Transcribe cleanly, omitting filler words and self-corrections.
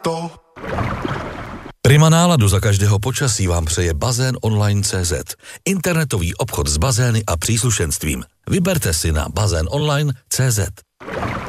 Prima náladu za každého počasí vám přeje Bazén Online.cz. Internetový obchod s bazény a příslušenstvím. Vyberte si na bazénonline.cz.